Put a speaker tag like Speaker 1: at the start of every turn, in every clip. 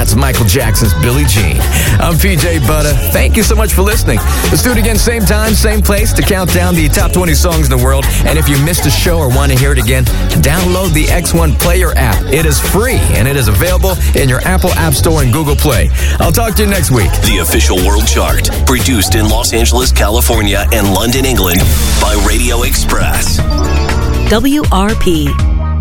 Speaker 1: That's Michael Jackson's Billie Jean. I'm PJ Butter. Thank you so much for listening. Let's do it again, same time, same place, to count down the top 20 songs in the world. And if you missed a show or want to hear it again, download the X1 Player app. It is free, and it is available in your Apple App Store and Google Play. I'll talk to you next week.
Speaker 2: The official world chart, produced in Los Angeles, California, and London, England, by Radio Express.
Speaker 3: WRP.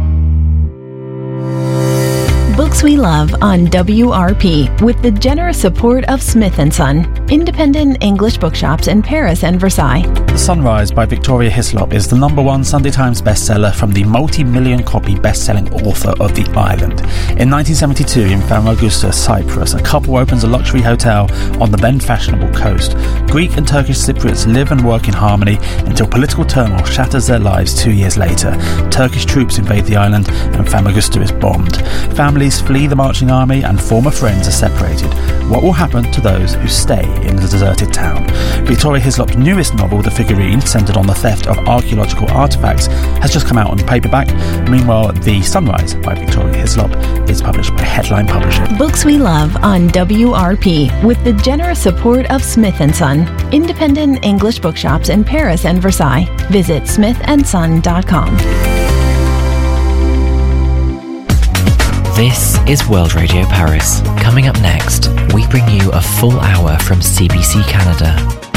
Speaker 3: Books we love on WRP with the generous support of Smith & Son, independent English bookshops in Paris and Versailles.
Speaker 4: The Sunrise by Victoria Hislop is the #1 Sunday Times bestseller from the multi-million copy best-selling author of The Island. In 1972, in Famagusta, Cyprus, a couple opens a luxury hotel on the then fashionable coast. Greek and Turkish Cypriots live and work in harmony until political turmoil shatters their lives 2 years later. Turkish troops invade the island and Famagusta is bombed. Families flee the marching army and former friends are separated. What will happen to those who stay in the deserted town? Victoria Hislop's newest novel, The Figurine, centred on the theft of archaeological artefacts, has just come out on paperback. Meanwhile, The Sunrise by Victoria Hislop is published by Headline Publishing.
Speaker 3: Books we love on WRP with the generous support of Smith & Son, independent English bookshops in Paris and Versailles. Visit smithandson.com.
Speaker 5: This is World Radio Paris. Coming up next, we bring you a full hour from CBC Canada.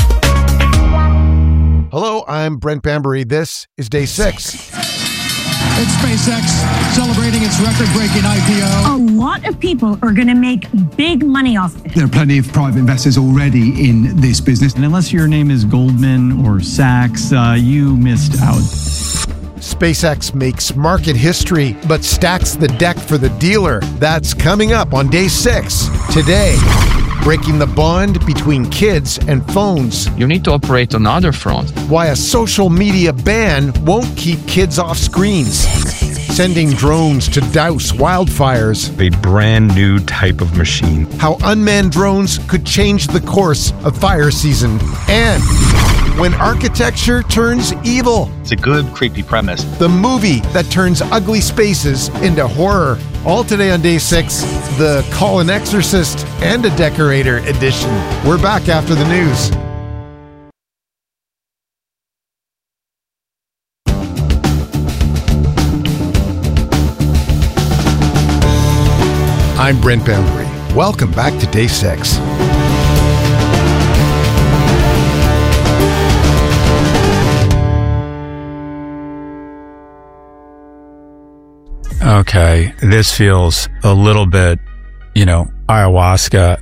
Speaker 6: Hello, I'm Brent Bambury. This is Day 6.
Speaker 7: It's SpaceX celebrating its record-breaking IPO.
Speaker 8: A lot of people are going to make big money off it.
Speaker 7: There are plenty of private investors already in this business.
Speaker 9: And unless your name is Goldman or Sachs, you missed out.
Speaker 6: SpaceX makes market history, but stacks the deck for the dealer. That's coming up on Day 6. Today, breaking the bond between kids and phones.
Speaker 10: You need to operate on other fronts.
Speaker 6: Why a social media ban won't keep kids off screens. Sending drones to douse wildfires.
Speaker 11: A brand new type of machine.
Speaker 6: How unmanned drones could change the course of fire season. And when architecture turns evil.
Speaker 12: It's a good, creepy premise.
Speaker 6: The movie that turns ugly spaces into horror. All today on Day 6, the Call an Exorcist and a Decorator edition. We're back after the news. I'm Brent Bambury. Welcome back to Day 6.
Speaker 11: Okay, this feels a little bit, ayahuasca.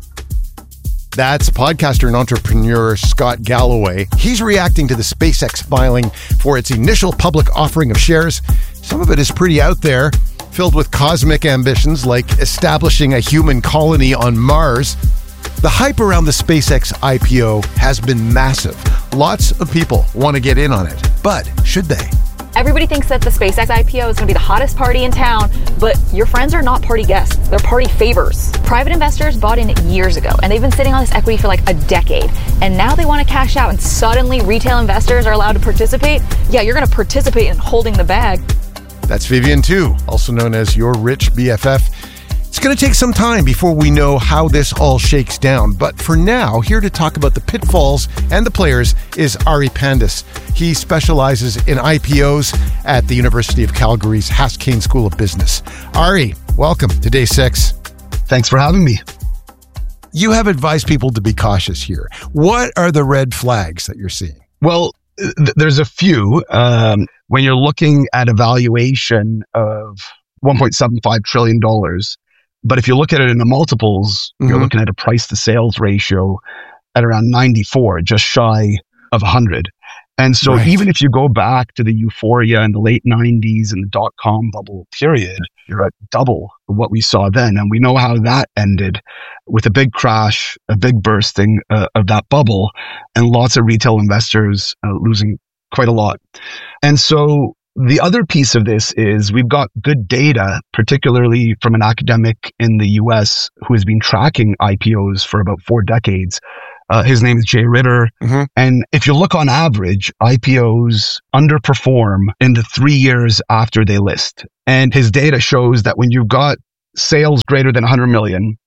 Speaker 6: That's podcaster and entrepreneur Scott Galloway. He's reacting to the SpaceX filing for its initial public offering of shares. Some of it is pretty out there, filled with cosmic ambitions like establishing a human colony on Mars. The hype around the SpaceX IPO has been massive. Lots of people want to get in on it, but should they?
Speaker 13: Everybody thinks that the SpaceX IPO is going to be the hottest party in town, but your friends are not party guests. They're party favors. Private investors bought in years ago, and they've been sitting on this equity for like a decade. And now they want to cash out, and suddenly retail investors are allowed to participate? Yeah, you're going to participate in holding the bag.
Speaker 6: That's Vivian Tu, also known as your rich BFF. It's going to take some time before we know how this all shakes down. But for now, here to talk about the pitfalls and the players is Ari Pandis. He specializes in IPOs at the University of Calgary's Haskayne School of Business. Ari, welcome to Day 6.
Speaker 14: Thanks for having me.
Speaker 6: You have advised people to be cautious here. What are the red flags that you're seeing?
Speaker 14: Well, there's a few. When you're looking at a valuation of $1.75 trillion, but if you look at it in the multiples, you're looking at a price to sales ratio at around 94, just shy of 100. And so even if you go back to the euphoria in the late 90s and the dot-com bubble period, you're at double what we saw then. And we know how that ended with a big crash, a big bursting of that bubble, and lots of retail investors losing quite a lot. And so the other piece of this is we've got good data, particularly from an academic in the US who has been tracking IPOs for about 4 decades. His name is Jay Ritter. And if you look on average, IPOs underperform in the 3 years after they list. And his data shows that when you've got sales greater than 100 million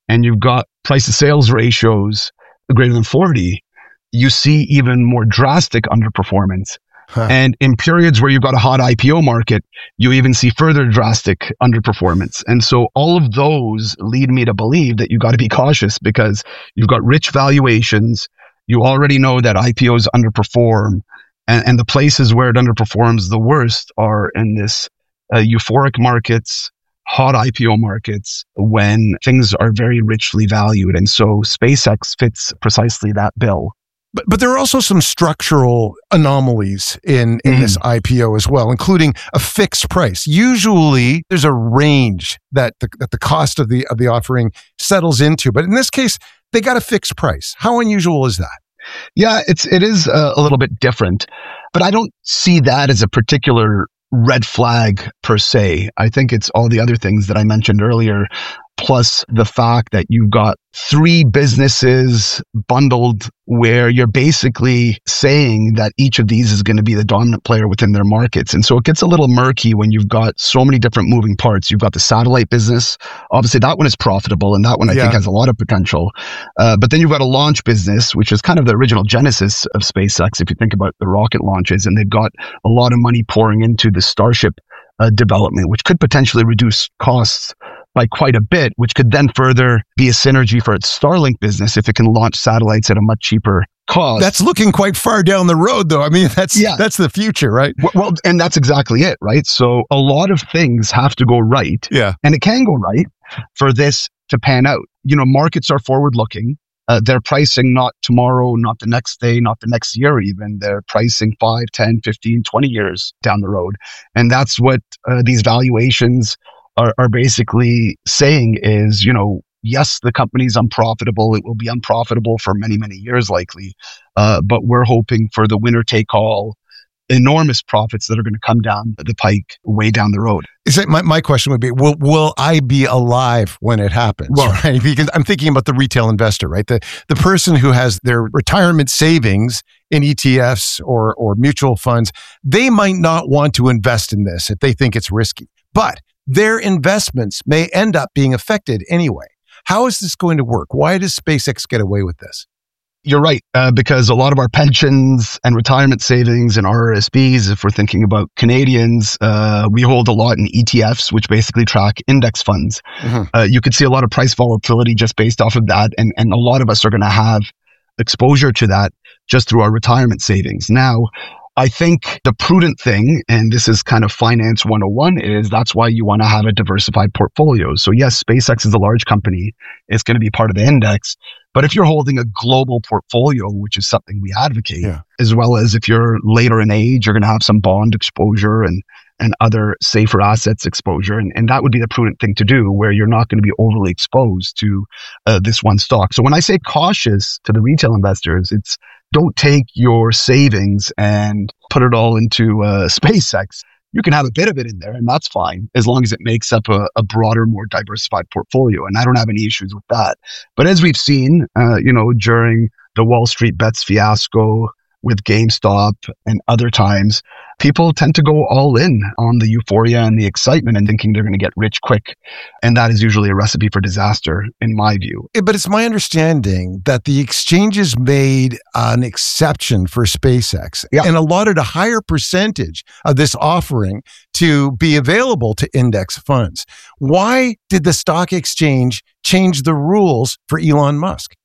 Speaker 14: and you've got price to sales ratios greater than 40, you see even more drastic underperformance. And in periods where you've got a hot IPO market, you even see further drastic underperformance. And so all of those lead me to believe that you got to be cautious, because you've got rich valuations. You already know that IPOs underperform, and the places where it underperforms the worst are in this euphoric markets, hot IPO markets, when things are very richly valued. And so SpaceX fits precisely that bill.
Speaker 6: But there are also some structural anomalies in this IPO as well, including a fixed price. Usually there's a range that the cost of the offering settles into. But in this case, they got a fixed price. How unusual is that?
Speaker 14: Yeah, it is a little bit different, but I don't see that as a particular red flag per se. I think it's all the other things that I mentioned earlier, plus the fact that you've got 3 businesses bundled where you're basically saying that each of these is going to be the dominant player within their markets. And so it gets a little murky when you've got so many different moving parts. You've got the satellite business. Obviously, that one is profitable, and that one I think has a lot of potential. But then you've got a launch business, which is kind of the original genesis of SpaceX, if you think about the rocket launches, and they've got a lot of money pouring into the Starship development, which could potentially reduce costs by quite a bit, which could then further be a synergy for its Starlink business if it can launch satellites at a much cheaper cost.
Speaker 6: That's looking quite far down the road, though. I mean, that's the future, right?
Speaker 14: Well, and that's exactly it, right? So a lot of things have to go right.
Speaker 6: Yeah.
Speaker 14: And it can go right for this to pan out. You know, markets are forward-looking. They're pricing not tomorrow, not the next day, not the next year even. They're pricing 5, 10, 15, 20 years down the road. And that's what these valuations are basically saying is, you know, yes, the company's unprofitable. It will be unprofitable for many, many years likely. But we're hoping for the winner take all enormous profits that are going to come down the pike way down the road.
Speaker 6: Is that my question would be, will I be alive when it happens? Well, right? Because I'm thinking about the retail investor, right? The person who has their retirement savings in ETFs or mutual funds, they might not want to invest in this if they think it's risky, but their investments may end up being affected anyway. How is this going to work? Why does SpaceX get away with this?
Speaker 14: You're right, because a lot of our pensions and retirement savings and RRSPs, if we're thinking about Canadians, we hold a lot in ETFs, which basically track index funds. Mm-hmm. You could see a lot of price volatility just based off of that, and a lot of us are going to have exposure to that just through our retirement savings. Now, I think the prudent thing, and this is kind of finance 101, is that's why you want to have a diversified portfolio. So yes, SpaceX is a large company. It's going to be part of the index. But if you're holding a global portfolio, which is something we advocate, as well as if you're later in age, you're going to have some bond exposure and other safer assets exposure. And that would be the prudent thing to do, where you're not going to be overly exposed to this one stock. So when I say cautious to the retail investors, it's don't take your savings and put it all into SpaceX. You can have a bit of it in there, and that's fine, as long as it makes up a broader, more diversified portfolio. And I don't have any issues with that. But as we've seen, during the Wall Street Bets fiasco with GameStop and other times, people tend to go all in on the euphoria and the excitement and thinking they're going to get rich quick. And that is usually a recipe for disaster, in my view.
Speaker 6: But it's my understanding that the exchanges made an exception for SpaceX and allotted a higher percentage of this offering to be available to index funds. Why did the stock exchange change the rules for Elon Musk?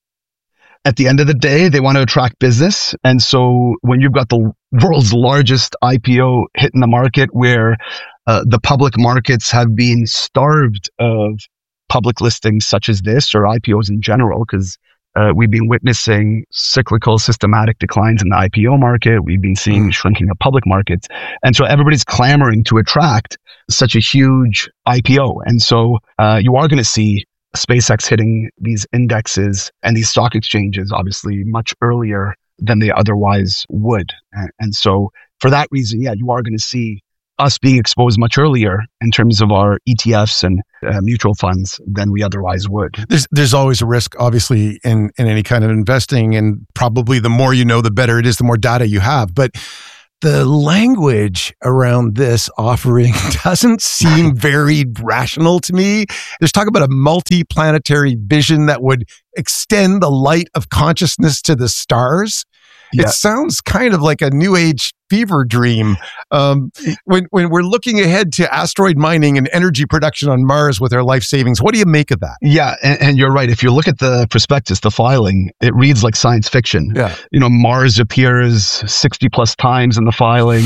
Speaker 14: At the end of the day, they want to attract business. And so when you've got the world's largest IPO hitting the market, where the public markets have been starved of public listings such as this, or IPOs in general, because we've been witnessing cyclical, systematic declines in the IPO market. We've been seeing shrinking of public markets. And so everybody's clamoring to attract such a huge IPO. And so you are going to see SpaceX hitting these indexes and these stock exchanges, obviously, much earlier than they otherwise would. And so for that reason, you are going to see us being exposed much earlier in terms of our ETFs and mutual funds than we otherwise would.
Speaker 6: There's always a risk, obviously, in any kind of investing. And probably the more you know, the better it is, the more data you have. But the language around this offering doesn't seem very rational to me. There's talk about a multi-planetary vision that would extend the light of consciousness to the stars. Yeah. It sounds kind of like a new age fever dream. When we're looking ahead to asteroid mining and energy production on Mars with our life savings, what do you make of that?
Speaker 14: Yeah, and you're right. If you look at the prospectus, the filing, it reads like science fiction.
Speaker 6: Yeah.
Speaker 14: Mars appears 60 plus times in the filing.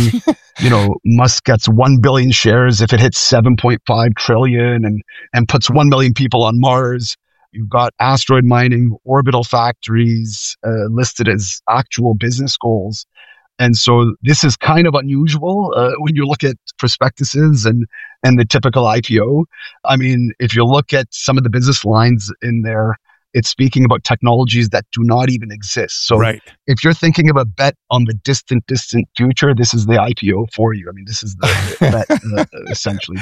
Speaker 14: Musk gets 1 billion shares if it hits 7.5 trillion and puts 1 million people on Mars. You've got asteroid mining, orbital factories listed as actual business goals. And so this is kind of unusual when you look at prospectuses and the typical IPO. I mean, if you look at some of the business lines in there, it's speaking about technologies that do not even exist. So if you're thinking of a bet on the distant future, this is the IPO for you. I mean, this is the bet essentially.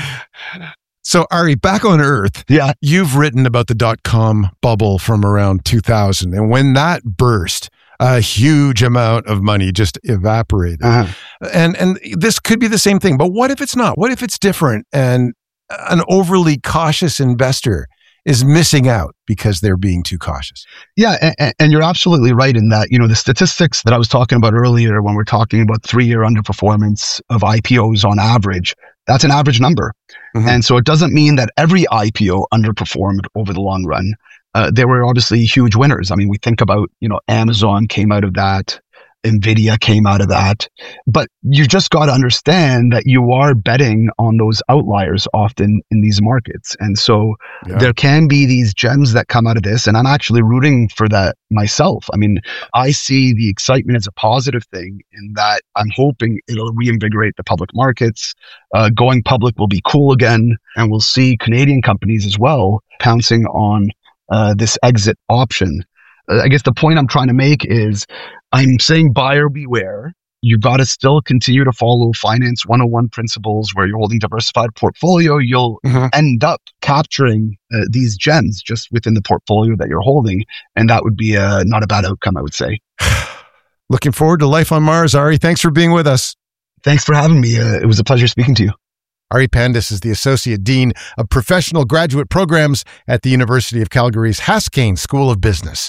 Speaker 6: So, Ari, back on Earth, you've written about the dot-com bubble from around 2000. And when that burst, a huge amount of money just evaporated. And this could be the same thing. But what if it's not? What if it's different and an overly cautious investor is missing out because they're being too cautious?
Speaker 14: Yeah, and you're absolutely right in that, the statistics that I was talking about earlier when we're talking about 3-year underperformance of IPOs on average, that's an average number. Mm-hmm. And so it doesn't mean that every IPO underperformed over the long run. There were obviously huge winners. I mean, we think about, Amazon came out of that. NVIDIA came out of that. But you just got to understand that you are betting on those outliers often in these markets. And so there can be these gems that come out of this. And I'm actually rooting for that myself. I mean, I see the excitement as a positive thing in that I'm hoping it'll reinvigorate the public markets. Going public will be cool again. And we'll see Canadian companies as well pouncing on this exit option. I guess the point I'm trying to make is I'm saying buyer beware. You've got to still continue to follow Finance 101 principles where you're holding diversified portfolio. You'll end up capturing these gems just within the portfolio that you're holding. And that would be not a bad outcome, I would say.
Speaker 6: Looking forward to life on Mars, Ari. Thanks for being with us.
Speaker 14: Thanks for having me. It was a pleasure speaking to you.
Speaker 6: Ari Pandis is the Associate Dean of Professional Graduate Programs at the University of Calgary's Haskayne School of Business.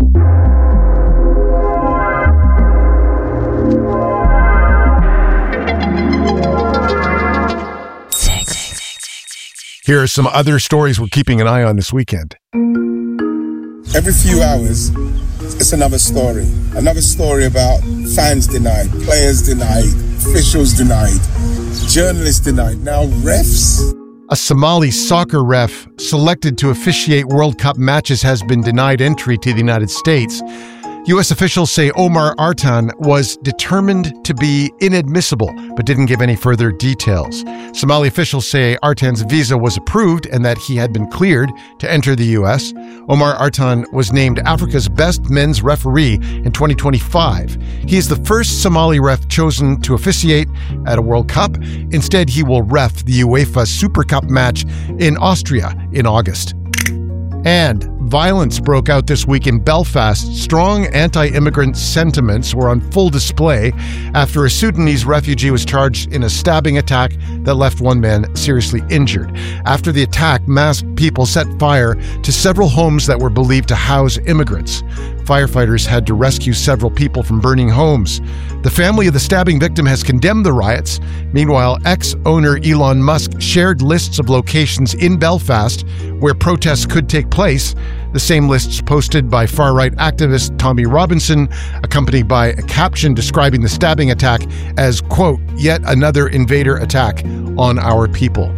Speaker 6: Here are some other stories we're keeping an eye on this weekend.
Speaker 12: Every few hours, it's another story. Another story about fans denied, players denied, officials denied, journalists denied, now refs.
Speaker 6: A Somali soccer ref selected to officiate World Cup matches has been denied entry to the United States. U.S. officials say Omar Artan was determined to be inadmissible, but didn't give any further details. Somali officials say Artan's visa was approved and that he had been cleared to enter the U.S. Omar Artan was named Africa's best men's referee in 2025. He is the first Somali ref chosen to officiate at a World Cup. Instead, he will ref the UEFA Super Cup match in Austria in August. And violence broke out this week in Belfast. Strong anti-immigrant sentiments were on full display after a Sudanese refugee was charged in a stabbing attack that left one man seriously injured. After the attack, masked people set fire to several homes that were believed to house immigrants. Firefighters had to rescue several people from burning homes. The family of the stabbing victim has condemned the riots. Meanwhile, ex-owner Elon Musk shared lists of locations in Belfast where protests could take place. The same lists posted by far-right activist Tommy Robinson, accompanied by a caption describing the stabbing attack as, quote, yet another invader attack on our people.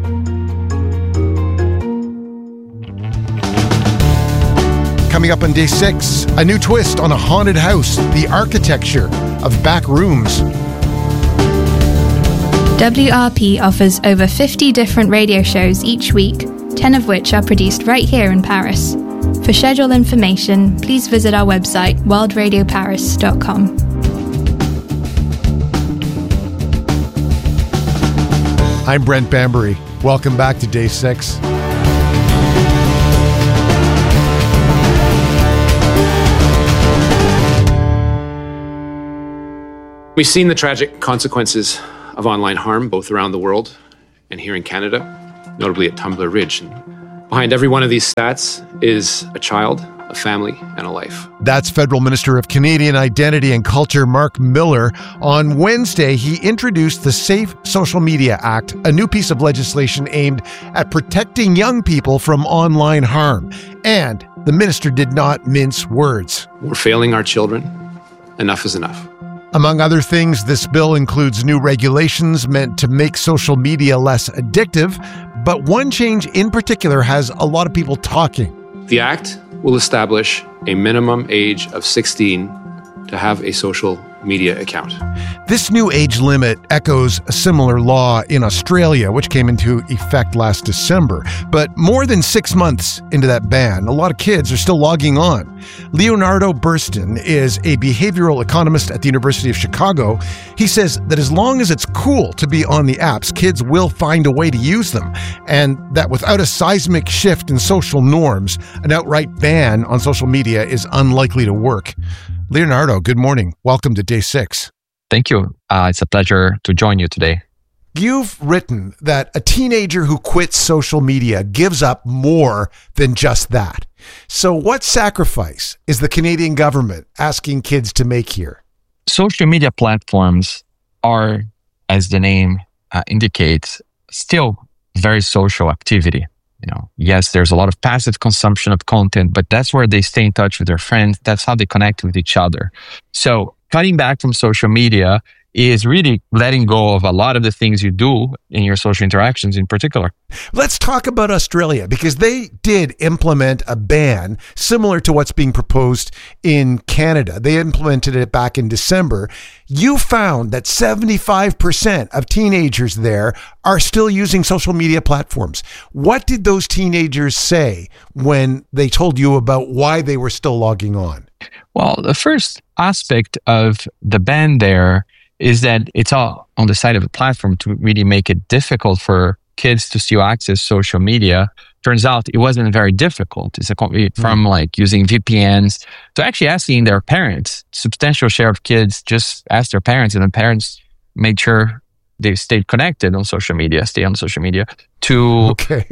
Speaker 6: Coming up on day 6, a new twist on a haunted house, the architecture of back rooms.
Speaker 15: WRP offers over 50 different radio shows each week, 10 of which are produced right here in Paris. For schedule information, please visit our website, worldradioparis.com.
Speaker 6: I'm Brent Bambury. Welcome back to day 6.
Speaker 16: We've seen the tragic consequences of online harm both around the world and here in Canada, notably at Tumbler Ridge. And behind every one of these stats is a child, a family, and a life.
Speaker 6: That's Federal Minister of Canadian Identity and Culture, Mark Miller. On Wednesday, he introduced the Safe Social Media Act, a new piece of legislation aimed at protecting young people from online harm. And the minister did not mince words.
Speaker 16: We're failing our children. Enough is enough.
Speaker 6: Among other things, this bill includes new regulations meant to make social media less addictive, but one change in particular has a lot of people talking.
Speaker 16: The Act will establish a minimum age of 16 to have a social media account.
Speaker 6: This new age limit echoes a similar law in Australia, which came into effect last December. But more than 6 months into that ban, a lot of kids are still logging on. Leonardo Burston is a behavioral economist at the University of Chicago. He says that as long as it's cool to be on the apps, kids will find a way to use them, and that without a seismic shift in social norms, an outright ban on social media is unlikely to work. Leonardo, good morning. Welcome to Day 6.
Speaker 10: Thank you. It's a pleasure to join you today.
Speaker 6: You've written that a teenager who quits social media gives up more than just that. So what sacrifice is the Canadian government asking kids to make here?
Speaker 10: Social media platforms are, as the name indicates, still very social activity. Yes, there's a lot of passive consumption of content, but that's where they stay in touch with their friends. That's how they connect with each other. So cutting back from social media is really letting go of a lot of the things you do in your social interactions in particular.
Speaker 6: Let's talk about Australia, because they did implement a ban similar to what's being proposed in Canada. They implemented it back in December. You found that 75% of teenagers there are still using social media platforms. What did those teenagers say when they told you about why they were still logging on?
Speaker 10: Well, the first aspect of the ban there is that it's all on the side of the platform to really make it difficult for kids to still access social media. Turns out it wasn't very difficult. It's from like using VPNs to actually asking their parents. Substantial share of kids just asked their parents, and the parents made sure they stayed connected on social media, to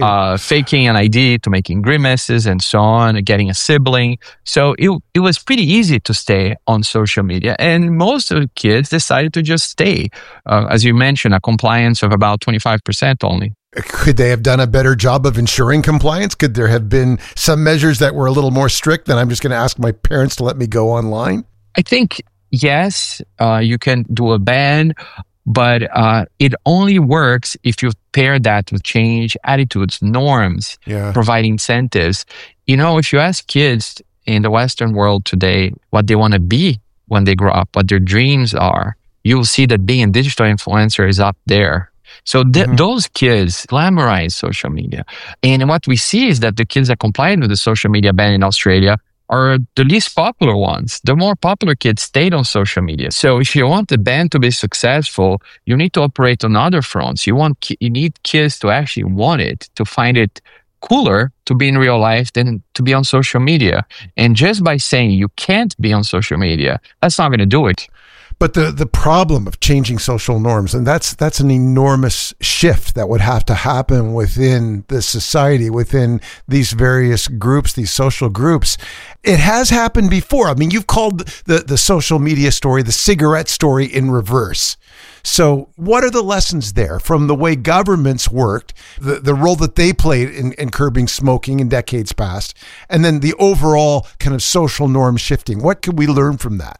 Speaker 10: faking an ID, to making grimaces and so on, getting a sibling. So it was pretty easy to stay on social media. And most of the kids decided to just stay. As you mentioned, a compliance of about 25% only.
Speaker 6: Could they have done a better job of ensuring compliance? Could there have been some measures that were a little more strict than I'm just going to ask my parents to let me go online?
Speaker 10: I think, yes, you can do a ban. But it only works if you pair that with change attitudes, norms, provide incentives. If you ask kids in the Western world today what they want to be when they grow up, what their dreams are, you'll see that being a digital influencer is up there. So those kids glamorize social media. And what we see is that the kids that complied with the social media ban in Australia are the least popular ones. The more popular kids stayed on social media. So if you want the ban to be successful, you need to operate on other fronts. You need kids to actually want it, to find it cooler to be in real life than to be on social media. And just by saying you can't be on social media, that's not going to do it.
Speaker 6: But the problem of changing social norms, and that's an enormous shift that would have to happen within the society, within these various groups, these social groups. It has happened before. I mean, you've called the social media story the cigarette story in reverse. So what are the lessons there from the way governments worked, the role that they played in curbing smoking in decades past, and then the overall kind of social norm shifting? What can we learn from that?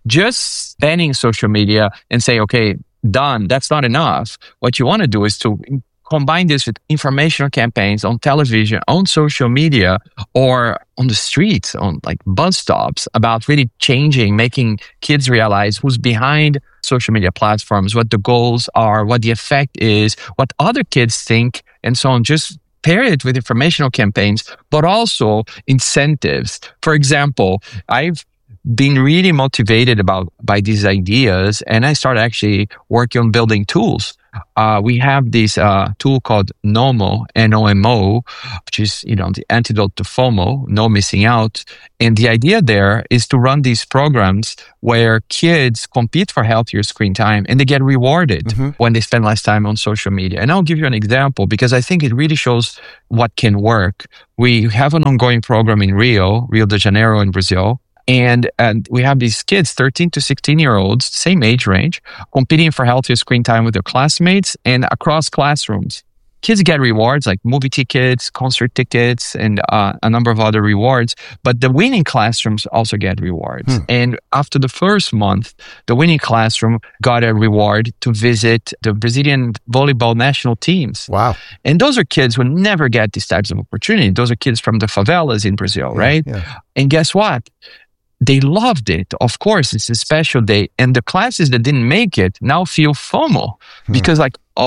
Speaker 10: Just banning social media and say, okay, done, that's not enough. What you want to do is to combine this with informational campaigns on television, on social media, or on the streets, on like bus stops, about really changing, making kids realize who's behind social media platforms, what the goals are, what the effect is, what other kids think, and so on. Just pair it with informational campaigns, but also incentives. For example, I've been really motivated by these ideas, and I started actually working on building tools. We have this tool called NOMO, N-O-M-O, which is, the antidote to FOMO, no missing out. And the idea there is to run these programs where kids compete for healthier screen time and they get rewarded when they spend less time on social media. And I'll give you an example because I think it really shows what can work. We have an ongoing program in Rio de Janeiro in Brazil. And we have these kids, 13 to 16-year-olds, same age range, competing for healthier screen time with their classmates and across classrooms. Kids get rewards like movie tickets, concert tickets, and a number of other rewards. But the winning classrooms also get rewards. And after the first month, the winning classroom got a reward to visit the Brazilian volleyball national teams.
Speaker 6: Wow.
Speaker 10: And those are kids who never get these types of opportunity. Those are kids from the favelas in Brazil, right?
Speaker 6: Yeah.
Speaker 10: And guess what? They loved it. Of course, it's a special day. And the classes that didn't make it now feel FOMO because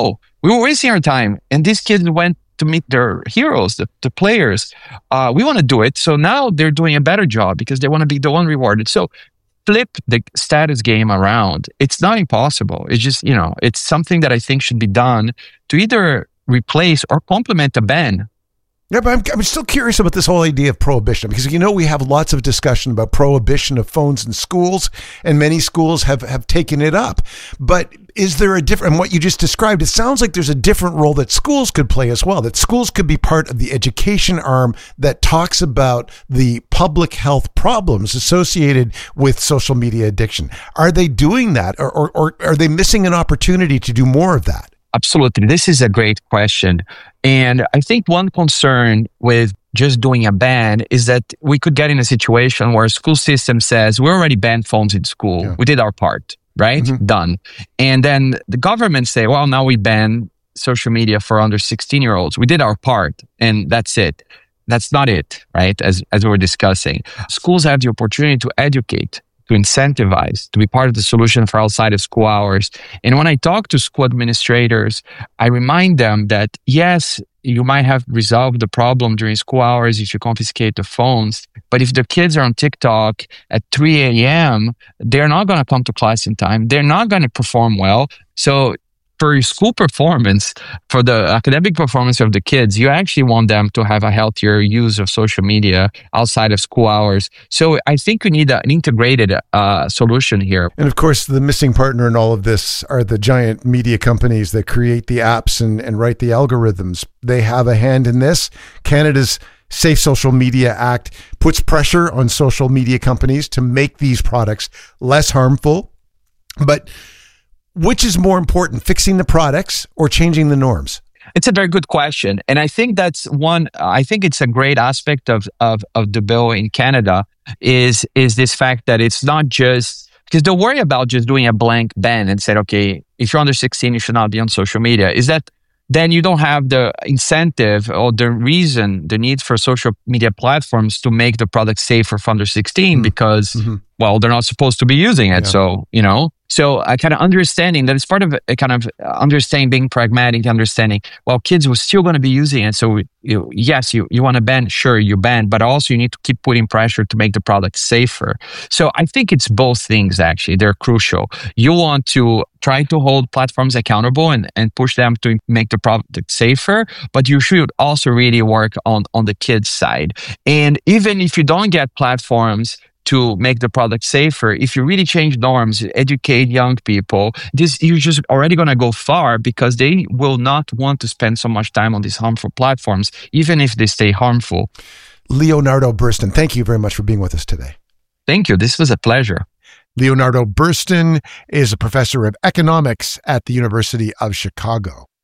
Speaker 10: we were wasting our time. And these kids went to meet their heroes, the players. We want to do it. So now they're doing a better job because they want to be the one rewarded. So flip the status game around. It's not impossible. It's just, it's something that I think should be done to either replace or complement a ban.
Speaker 6: Yeah, but I'm still curious about this whole idea of prohibition because, we have lots of discussion about prohibition of phones in schools, and many schools have taken it up. But is there and what you just described, it sounds like there's a different role that schools could play as well, that schools could be part of the education arm that talks about the public health problems associated with social media addiction. Are they doing that or are they missing an opportunity to do more of that?
Speaker 10: Absolutely. This is a great question. And I think one concern with just doing a ban is that we could get in a situation where a school system says, we already banned phones in school. Yeah. We did our part, right? Done. And then the government say, well, now we ban social media for under 16-year-olds. We did our part and that's it. That's not it, right? As we were discussing. Schools have the opportunity to educate, to incentivize, to be part of the solution for outside of school hours. And when I talk to school administrators, I remind them that, yes, you might have resolved the problem during school hours if you confiscate the phones. But if the kids are on TikTok at 3 a.m., they're not going to come to class in time. They're not going to perform well. So for your school performance, for the academic performance of the kids, you actually want them to have a healthier use of social media outside of school hours. So I think we need an integrated solution here.
Speaker 6: And of course, the missing partner in all of this are the giant media companies that create the apps and write the algorithms. They have a hand in this. Canada's Safe Social Media Act puts pressure on social media companies to make these products less harmful. But which is more important, fixing the products or changing the norms?
Speaker 10: It's a very good question. And I think that's one, I think it's a great aspect of the bill in Canada is this fact that it's not just, because they worry about just doing a blank ban and said, okay, if you're under 16, you should not be on social media. Is that then you don't have the incentive or the reason, the need for social media platforms to make the product safer for under 16 because, well, they're not supposed to be using it. Yeah. So I kind of understanding that it's part of a kind of understanding, being pragmatic, understanding, well, kids were still going to be using it. So yes, you want to ban, sure, you ban, but also you need to keep putting pressure to make the product safer. So I think it's both things, actually. They're crucial. You want to try to hold platforms accountable and push them to make the product safer, but you should also really work on the kids' side. And even if you don't get platforms to make the product safer, if you really change norms, educate young people, you're just already going to go far because they will not want to spend so much time on these harmful platforms, even if they stay harmful.
Speaker 6: Leonardo Burston, thank you very much for being with us today.
Speaker 10: Thank you. This was a pleasure.
Speaker 6: Leonardo Burston is a professor of economics at the University of Chicago.